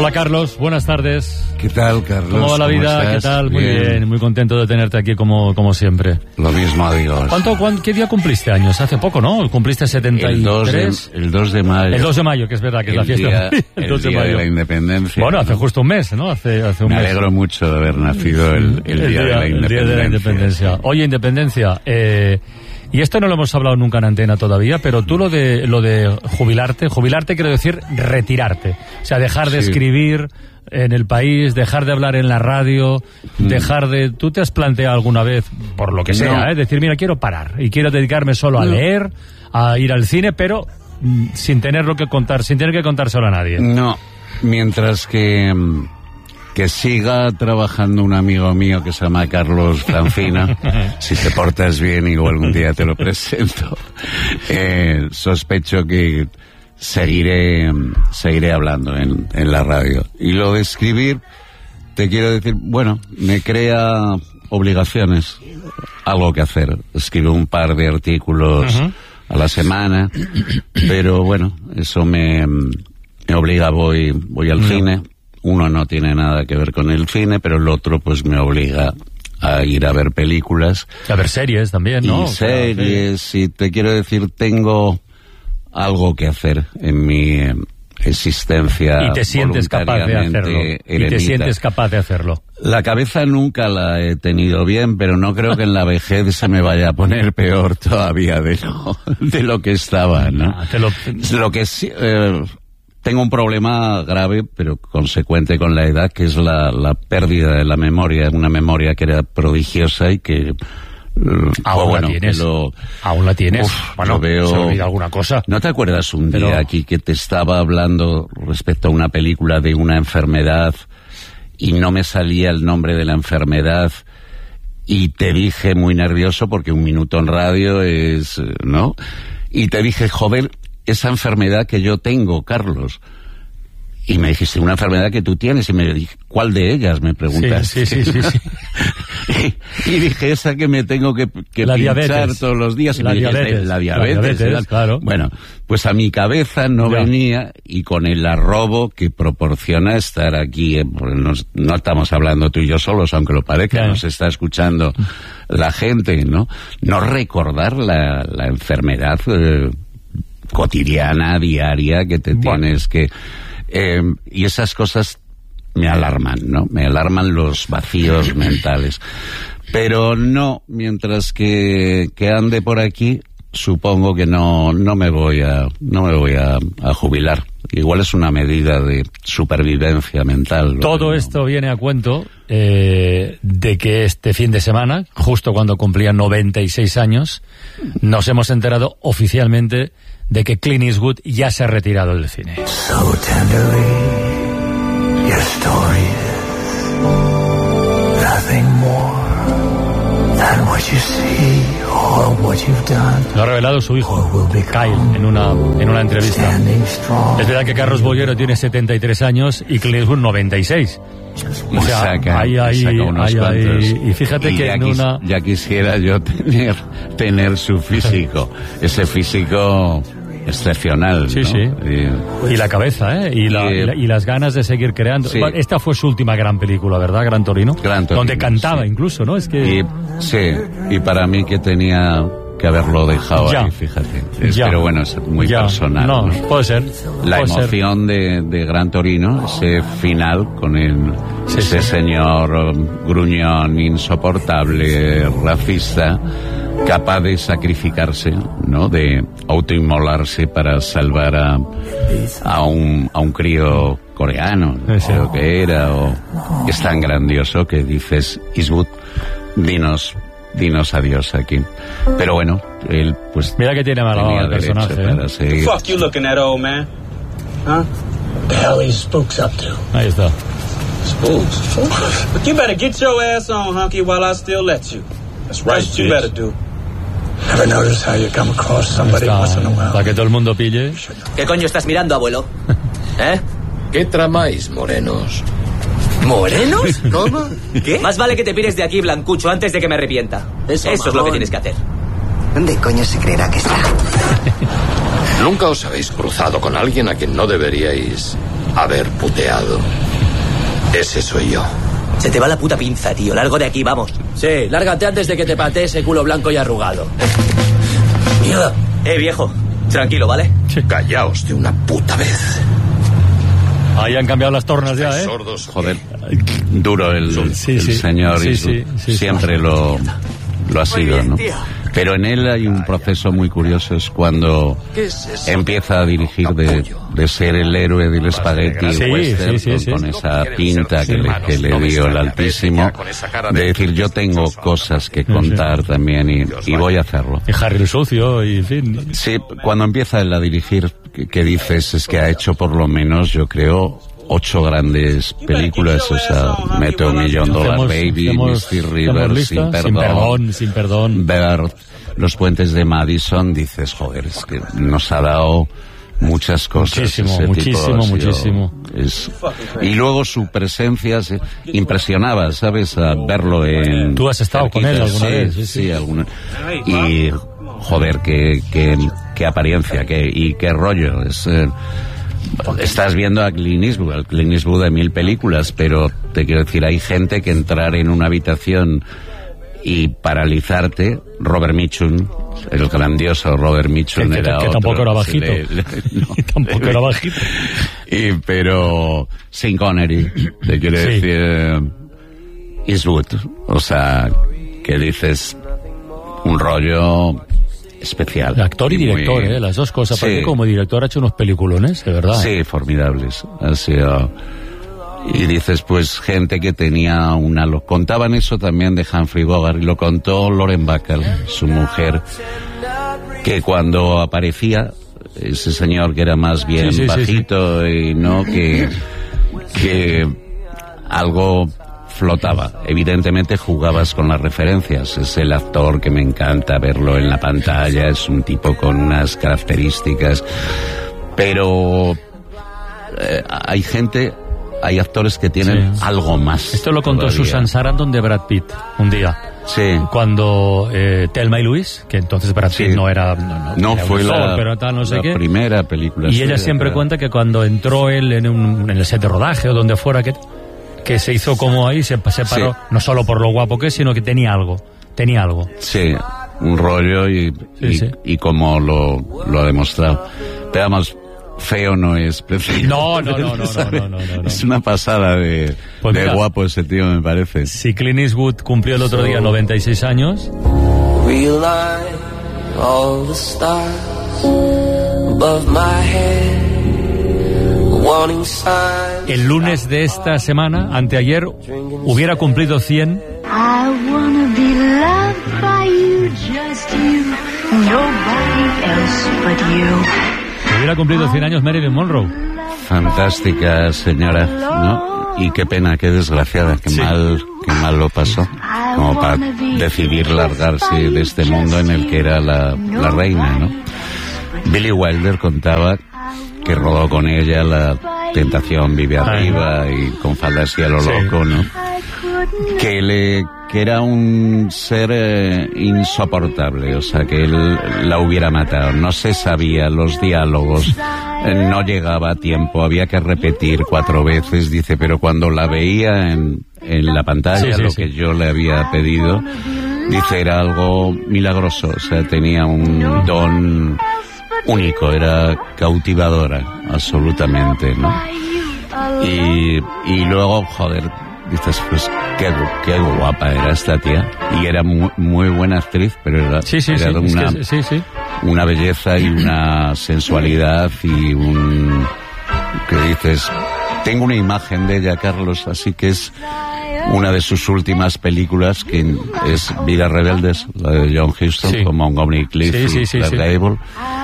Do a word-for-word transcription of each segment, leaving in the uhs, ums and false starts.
Hola Carlos, buenas tardes. ¿Qué tal, Carlos? ¿Cómo va la vida? ¿Cómo ¿Qué tal? Muy bien. bien, muy contento de tenerte aquí como, como siempre. Lo mismo digo. ¿Cuánto, cuánto, ¿Qué día cumpliste años? Hace poco, ¿no? ¿Cumpliste setenta y tres? El dos de mayo. El dos de mayo, que es verdad, que el es la fiesta. Día, el el dos de día mayo. de la independencia. Bueno, hace justo un mes, ¿no? Hace, hace un Me mes. alegro mucho de haber nacido el, el, el, día, día, de la el día de la independencia. Oye, independencia, eh... y esto no lo hemos hablado nunca en antena todavía, pero tú lo de lo de jubilarte, jubilarte quiero decir retirarte. O sea, dejar de sí. escribir en el país, dejar de hablar en la radio, mm. dejar de... ¿Tú te has planteado alguna vez, por lo que sea, no. eh, decir, mira, quiero parar y quiero dedicarme solo a no. leer, a ir al cine, pero mm, sin tenerlo que contar, sin tener que contárselo a nadie? No, mientras que... que siga trabajando un amigo mío que se llama Carlos Francina, si te portas bien igual algún día te lo presento, eh, sospecho que seguiré seguiré hablando en, en la radio. Y lo de escribir, te quiero decir, bueno, me crea obligaciones, algo que hacer. Escribo un par de artículos uh-huh. a la semana, pero bueno, eso me, me obliga, voy, voy al uh-huh. cine. Uno no tiene nada que ver con el cine, pero el otro pues me obliga a ir a ver películas. A ver series también, ¿no? Y series, sí. Y te quiero decir, tengo algo que hacer en mi existencia. Y te sientes capaz de hacerlo. Y te sientes capaz de hacerlo. La cabeza nunca la he tenido bien, pero no creo que en la vejez se me vaya a poner peor todavía de lo, de lo que estaba, ¿no? Ah, te lo... lo que sí... Eh, Tengo un problema grave, pero consecuente con la edad, que es la, la pérdida de la memoria, una memoria que era prodigiosa y que... Uh, aún bueno, la tienes. Lo, aún la tienes. Uf, bueno, veo, se olvida alguna cosa. ¿No te acuerdas un pero... día aquí que te estaba hablando respecto a una película de una enfermedad y no me salía el nombre de la enfermedad y te dije muy nervioso porque un minuto en radio es... ¿no? Y te dije, joder... esa enfermedad que yo tengo, Carlos. Y me dijiste, una enfermedad que tú tienes. Y me dije, ¿cuál de ellas? Me preguntaste. Sí, sí, sí. sí, sí. y, y dije, esa que me tengo que, que la pinchar diabetes. todos los días. Y la, me dijiste, diabetes. la diabetes. La diabetes, claro. Bueno, pues a mi cabeza no ya. venía, y con el arrobo que proporciona estar aquí, eh, nos, no estamos hablando tú y yo solos, aunque lo parezca, ya. nos está escuchando la gente, ¿no? No recordar la, la enfermedad... Eh, cotidiana, diaria, que te bueno. tienes que... Eh, y esas cosas me alarman, ¿no? Me alarman los vacíos mentales. Pero no, mientras que, que ande por aquí, supongo que no, no me voy a, no me voy a, a jubilar. Igual es una medida de supervivencia mental. Todo esto viene a cuento eh, de que este fin de semana, justo cuando cumplía noventa y seis años, nos hemos enterado oficialmente de que Clint Eastwood ya se ha retirado del cine. So tenderly, your story is nothing more than what you see or what you've done. Lo ha revelado su hijo, Kyle, en una, en una entrevista. Es verdad que Carlos Bollero tiene setenta y tres años y Clint Eastwood noventa y seis. O sea, saca, hay ahí, saca unos hay ahí, y fíjate y que ya en quis, una... Ya quisiera yo tener, tener su físico, ese físico excepcional, sí, ¿no? Sí, y, y la cabeza, ¿eh? Y, la, y, y, la, y las ganas de seguir creando. Sí. Esta fue su última gran película, ¿verdad? Gran Torino. Gran Torino, donde cantaba sí. incluso, ¿no? Es que... Y, sí, y para mí que tenía... que haberlo dejado ya. ahí, fíjate. Es, ya. Pero bueno, es muy ya. personal. No, ¿no? puede ser. La puede emoción ser. De, de Gran Torino, ese final con el, sí, ese sí. señor gruñón, insoportable, racista, capaz de sacrificarse, ¿no? De autoinmolarse para salvar a, a un a un crío coreano, sí. creo que era, o es tan grandioso que dices, Eastwood, dinos dinos adiós aquí. Pero bueno, él pues... Mira que tiene malvado el personaje, ¿eh? Seguir. Fuck you looking at, old man. Huh? What the hell are these spooks up to? Ahí está. Spooks? You better get your ass on, hunky, while I still let you. That's right, That's what you better do. Ever notice how you come across somebody once in a while? Para que todo el mundo pille. ¿Qué coño estás mirando, abuelo? ¿Eh? ¿Qué tramáis, morenos? ¿Morenos? ¿Cómo? ¿Qué? Más vale que te pires de aquí, Blancucho, antes de que me arrepienta. Eso, Eso es lo que tienes que hacer. ¿Dónde coño se creerá que está? ¿Nunca os habéis cruzado con alguien a quien no deberíais haber puteado. Ese soy yo. Se te va la puta pinza, tío. Largo de aquí, vamos. Sí, lárgate antes de que te patee ese culo blanco y arrugado. Mierda. Eh, viejo. Tranquilo, ¿vale? Sí. Callaos de una puta vez. Ahí han cambiado las tornas ya, ¿eh? Sordos. Joder, duro el, sí, el sí. señor sí, y sí, sí, siempre sí. lo, lo ha sido, ¿no? Pero en él hay un proceso muy curioso, es cuando empieza a dirigir de, de ser el héroe del espagueti sí, western, sí, sí, sí. con esa pinta que le, que le dio el Altísimo, de decir yo tengo cosas que contar también y, y voy a hacerlo. Y Harry el Sucio, y en fin. Sí, cuando empieza él a dirigir, que, que dices es que ha hecho por lo menos, yo creo, ocho grandes películas, o sea, Meteo Millón Dollar Baby, Misty River, Sin Perdón, Sin Perdón, Sin Perdón, Bird, Los Puentes de Madison, dices, joder, es que nos ha dado muchas cosas. Muchísimo, ese muchísimo, tipo, muchísimo. Es, y luego su presencia se impresionaba, ¿sabes? A verlo en... Tú has estado con él alguna sí, vez. Sí, sí, sí. alguna. Y, joder, qué, qué, qué apariencia, qué, y qué rollo, es... Eh, estás viendo a Clint Eastwood, al Clint Eastwood de mil películas, pero te quiero decir, hay gente que entrar en una habitación y paralizarte. Robert Mitchum, el grandioso Robert Mitchum, que, que, era que otro, tampoco era bajito. le, le, no, tampoco le, era bajito. Y, pero Sean Connery, te quiero Sí. decir, eh, Eastwood, o sea, que dices un rollo especial. Actor y director, muy, ¿eh? Las dos cosas. sí. Porque como director ha hecho unos peliculones, de verdad. Sí, formidables. Ha sido... Y dices, pues, gente que tenía una... Lo contaban eso también de Humphrey Bogart, y lo contó Lauren Bacall, su mujer, que cuando aparecía ese señor que era más bien Sí, sí, sí, bajito sí. y no que... que algo flotaba. Evidentemente jugabas con las referencias. Es el actor que me encanta verlo en la pantalla, es un tipo con unas características, pero eh, hay gente, hay actores que tienen Sí. algo más. Esto lo contó todavía. Susan Sarandon de Brad Pitt un día. Sí. Cuando eh, Thelma y Luis, que entonces Brad Pitt Sí. no era... No, no, No era un fue sol, la, pero tal, no sé la qué. primera película. Y ella suya, siempre claro. cuenta que cuando entró él en, un, en el set de rodaje o donde fuera, que, que se hizo como ahí, se separó, Sí. no solo por lo guapo que es, sino que tenía algo, tenía algo. Sí, un rollo y, Sí, y, sí. y como lo, lo ha demostrado. Pero vamos, feo no es precisamente. No, no, no, no, no, no, no, no. Es una pasada de, Pues de mira, guapo ese tío, me parece. Si Clint Eastwood cumplió el otro día noventa y seis años, Realign all the stars above my head, warning signs. el lunes de esta semana, anteayer, hubiera cumplido cien. I wanna be loved by you, just you, nobody else but you. Hubiera cumplido cien años Marilyn Monroe. Fantástica señora, ¿no? Y qué pena, qué desgraciada, qué Sí. mal, qué mal lo pasó. Como para decidir largarse de este mundo en el que era la, la reina, ¿no? Billy Wilder contaba que rodó con ella La Tentación vive arriba y Con faldas y a lo Sí. loco, ¿no? Que le que era un ser eh, insoportable, o sea, que él la hubiera matado. No se sabía los diálogos, eh, no llegaba a tiempo, había que repetir cuatro veces, dice, pero cuando la veía en, en la pantalla, Sí, sí, lo sí. que yo le había pedido, dice, era algo milagroso, o sea, tenía un don único, era cautivadora, absolutamente, ¿no? Y, y luego, joder, dices, pues qué, qué guapa era esta tía. Y era muy, muy buena actriz, pero era, Sí, sí, era sí, una, es que sí, sí. una belleza y una sensualidad y un... que dices, tengo una imagen de ella, Carlos, así que es una de sus últimas películas, que es Vidas Rebeldes, la de John Huston, Sí. con Montgomery Clift Sí, sí, y sí, Clark sí. Gable.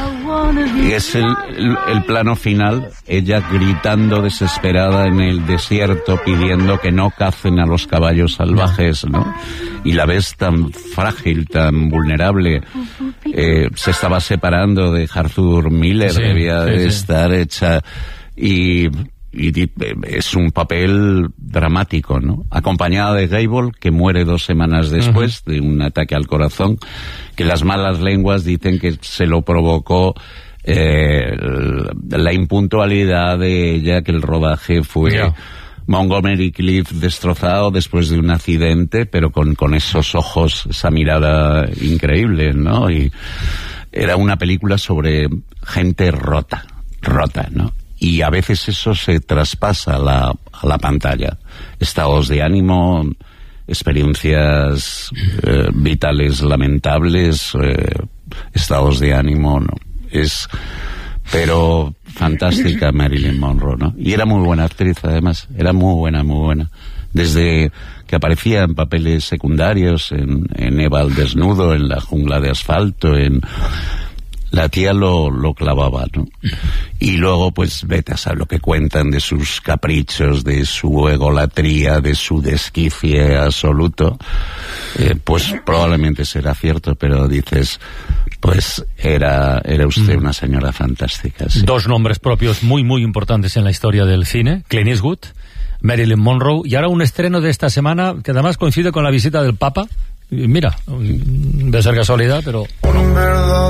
Y es el, el, el plano final, ella gritando desesperada en el desierto, pidiendo que no cacen a los caballos salvajes, ¿no? Y la ves tan frágil, tan vulnerable. Eh, se estaba separando de Arthur Miller, Sí, debía sí, de sí. estar hecha... Y, y es un papel dramático, ¿no? Acompañada de Gable, que muere dos semanas después uh-huh. de un ataque al corazón, que las malas lenguas dicen que se lo provocó eh, la impuntualidad de ella, que el rodaje fue... Yeah. Montgomery Clift destrozado después de un accidente, pero con, con esos ojos, esa mirada increíble, ¿no? Y era una película sobre gente rota, rota, ¿no? Y a veces eso se traspasa a la, a la pantalla. Estados de ánimo, experiencias eh, vitales lamentables, eh, estados de ánimo, ¿no? Es... Pero fantástica Marilyn Monroe, ¿no? Y era muy buena actriz, además. Era muy buena, muy buena. Desde que aparecía en papeles secundarios, en, en Eva al desnudo, en La jungla de asfalto, en... La tía lo, lo clavaba, ¿no? Y luego, pues, vete a saber lo que cuentan de sus caprichos, de su egolatría, de su desquicie absoluto. Eh, pues probablemente será cierto, pero dices... Pues era, era usted una señora fantástica. Sí. Dos nombres propios muy, muy importantes en la historia del cine. Clint Eastwood, Marilyn Monroe, y ahora un estreno de esta semana que además coincide con la visita del Papa. Y mira, debe ser casualidad, pero...